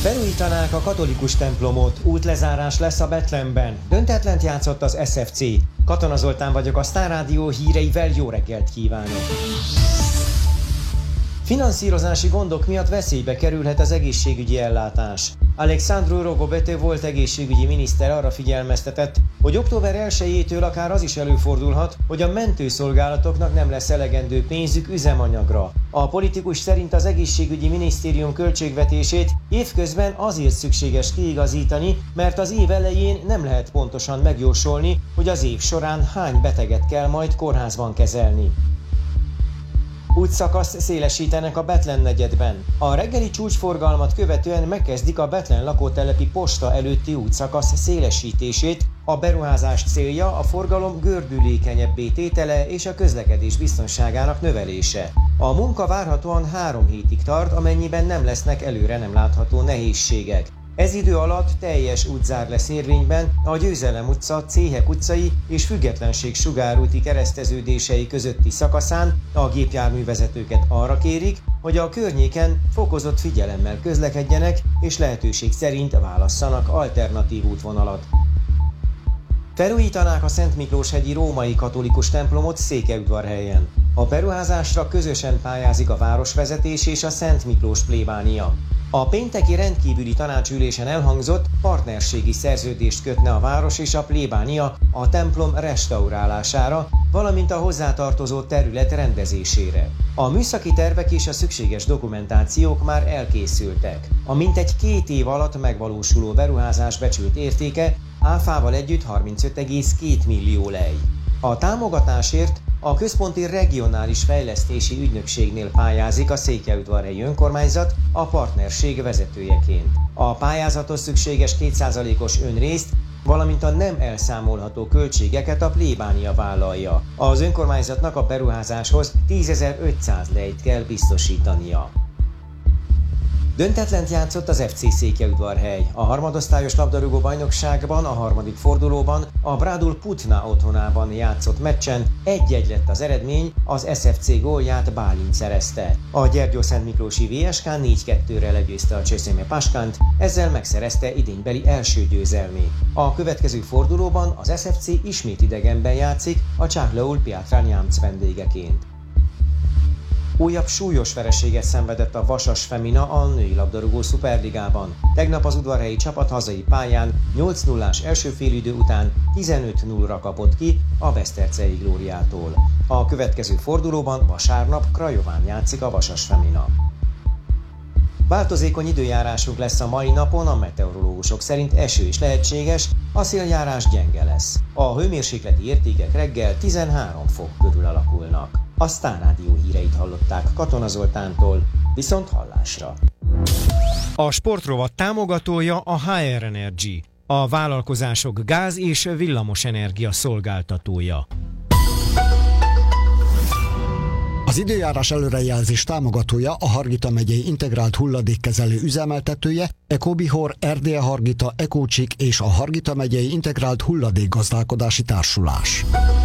Felújítanák a katolikus templomot, útlezárás lesz a Betlenben. Döntetlent játszott az SFC. Katona Zoltán vagyok, a Sztár Rádió híreivel jó reggelt kívánok! Finanszírozási gondok miatt veszélybe kerülhet az egészségügyi ellátás. Alexandru Rogobete volt egészségügyi miniszter arra figyelmeztetett, hogy október 1-től akár az is előfordulhat, hogy a mentőszolgálatoknak nem lesz elegendő pénzük üzemanyagra. A politikus szerint az egészségügyi minisztérium költségvetését évközben azért szükséges kiigazítani, mert az év elején nem lehet pontosan megjósolni, hogy az év során hány beteget kell majd kórházban kezelni. Útszakaszt szélesítenek a Betlen negyedben. A reggeli csúcsforgalmat követően megkezdik a Betlen lakótelepi posta előtti útszakasz szélesítését. A beruházás célja a forgalom gördülékenyebbé tétele és a közlekedés biztonságának növelése. A munka várhatóan 3 hétig tart, amennyiben nem lesznek előre nem látható nehézségek. Ez idő alatt teljes útzár lesz érvényben a Győzelem utca, Céhek utcai és Függetlenség sugárúti kereszteződései közötti szakaszán. A gépjárművezetőket arra kérik, hogy a környéken fokozott figyelemmel közlekedjenek és lehetőség szerint válasszanak alternatív útvonalat. Felújítanák a Szentmiklóshegyi római katolikus templomot Székelyudvarhelyen. A beruházásra közösen pályázik a városvezetés és a Szent Miklós plébánia. A pénteki rendkívüli tanácsülésen elhangzott, partnerségi szerződést kötne a város és a plébánia a templom restaurálására, valamint a hozzátartozó terület rendezésére. A műszaki tervek és a szükséges dokumentációk már elkészültek. A mintegy 2 év alatt megvalósuló beruházás becsült értéke áfával együtt 35,2 millió lej. A támogatásért a Központi Regionális Fejlesztési Ügynökségnél pályázik a Székelyudvarhelyi önkormányzat a partnerség vezetőjeként. A pályázatos szükséges 2%-os önrészt, valamint a nem elszámolható költségeket a plébánia vállalja. Az önkormányzatnak a beruházáshoz 10.500 lejt kell biztosítania. Döntetlent játszott az FC Székelyudvarhely. A harmadosztályos labdarúgó bajnokságban, a harmadik fordulóban a Brádul Putna otthonában játszott meccsen 1-1 lett az eredmény, az SFC gólját Bálint szerezte. A Gyergyószentmiklósi VSK 4-2-re legyőzte a Cseszeme Paskánt, ezzel megszerezte idénybeli első győzelmét. A következő fordulóban az SFC ismét idegenben játszik, a Csáklaul Piatra Nyámc vendégeként. Újabb súlyos vereséget szenvedett a Vasas Femina a női labdarúgó szuperligában. Tegnap az udvarhelyi csapat hazai pályán 8-0-ás első félidő után 15-0-ra kapott ki a Besztercei Glóriától. A következő fordulóban vasárnap Krajován játszik a Vasas Femina. Változékony időjárásunk lesz a mai napon, a meteorológusok szerint eső is lehetséges, a széljárás gyenge lesz. A hőmérsékleti értékek reggel 13 fok körül alakulnak. A Sztár Rádió híreit hallották Katona Zoltántól, viszont hallásra. A sportrovat támogatója a HR Energy, a vállalkozások gáz- és villamosenergia szolgáltatója. Az időjárás előrejelzés támogatója a Hargita megyei integrált hulladékkezelő üzemeltetője, Ecobihor, Erdélye Hargita, Ecócsik és a Hargita megyei integrált hulladékgazdálkodási társulás.